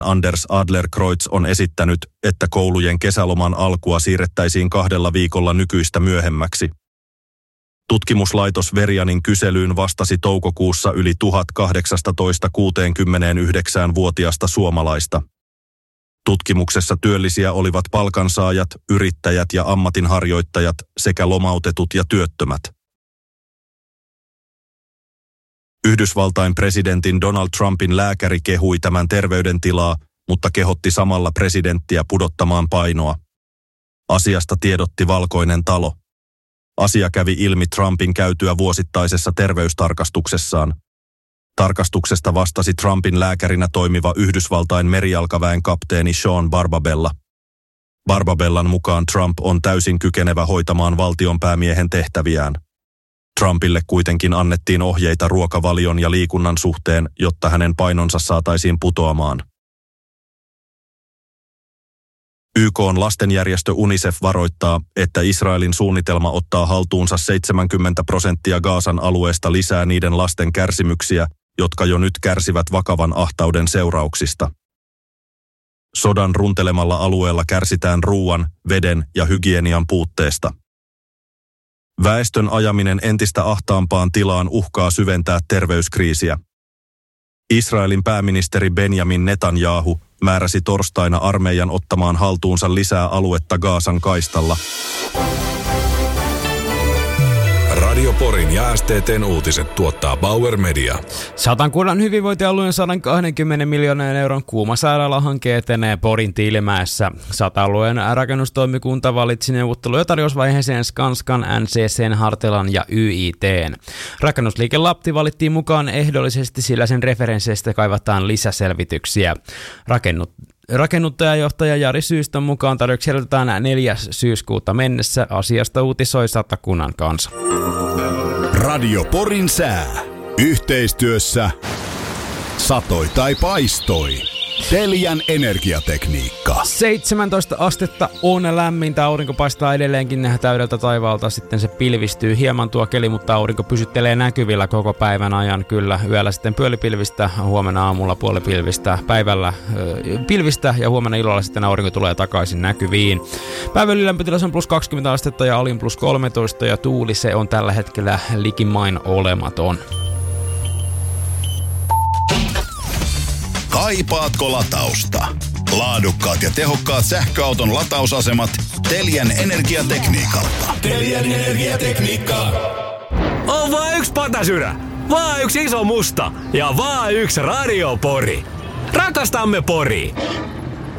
Anders Adlercreutz on esittänyt, että koulujen kesäloman alkua siirrettäisiin 2 viikolla nykyistä myöhemmäksi. Tutkimuslaitos Verianin kyselyyn vastasi toukokuussa yli 18–69-vuotiaasta suomalaista. Tutkimuksessa työllisiä olivat palkansaajat, yrittäjät ja ammatinharjoittajat sekä lomautetut ja työttömät. Yhdysvaltain presidentin Donald Trumpin lääkäri kehui tämän terveydentilaa, mutta kehotti samalla presidenttiä pudottamaan painoa. Asiasta tiedotti Valkoinen talo. Asia kävi ilmi Trumpin käytyä vuosittaisessa terveystarkastuksessaan. Tarkastuksesta vastasi Trumpin lääkärinä toimiva Yhdysvaltain merijalkaväen kapteeni Sean Barbabella. Barbabellan mukaan Trump on täysin kykenevä hoitamaan valtionpäämiehen tehtäviään. Trumpille kuitenkin annettiin ohjeita ruokavalion ja liikunnan suhteen, jotta hänen painonsa saataisiin putoamaan. YK:n lastenjärjestö UNICEF varoittaa, että Israelin suunnitelma ottaa haltuunsa 70% Gazan alueesta lisää niiden lasten kärsimyksiä, jotka jo nyt kärsivät vakavan ahtauden seurauksista. Sodan runtelemalla alueella kärsitään ruoan, veden ja hygienian puutteesta. Väestön ajaminen entistä ahtaampaan tilaan uhkaa syventää terveyskriisiä. Israelin pääministeri Benjamin Netanyahu määräsi torstaina armeijan ottamaan haltuunsa lisää aluetta Gazan kaistalla. Radio Porin ja STT:n uutiset tuottaa Bauer Media. Satankunnan hyvinvointialueen 120 miljoonan euron Kuuma-sairaalahanke etenee Porin Tiilimäessä. Sata-alueen rakennustoimikunta valitsi neuvottelu- ja tarjousvaiheeseen Skanskan, NCC:n, Hartelan ja YIT:n. Rakennusliike Lapti valittiin mukaan ehdollisesti, sillä sen referensseistä kaivataan lisäselvityksiä. Rakennuttajajohtaja Jari Syystön mukaan tarjouksia järjestetään 4. syyskuuta mennessä. Asiasta uutisoi Satakunnan Kansa. Radio Porin sää. Yhteistyössä satoi tai paistoi. Telian energiatekniikka. 17 astetta on lämmintä, aurinko paistaa edelleenkin täydeltä taivaalta, sitten se pilvistyy hieman tuo keli, mutta aurinko pysyttelee näkyvillä koko päivän ajan kyllä. Yöllä sitten puolipilvistä, huomenna aamulla puolipilvistä, päivällä pilvistä ja huomenna illalla sitten aurinko tulee takaisin näkyviin. Päivän lämpötilassa on +20 astetta ja alin +13 ja tuuli se on tällä hetkellä likimain olematon. Kaipaatko latausta? Laadukkaat ja tehokkaat sähköauton latausasemat Telian energiatekniikalta. Telian energiatekniikka. On vaan yksi patasyrä, vaan yksi iso musta ja vaan yksi Radio Pori. Rakastamme Poria.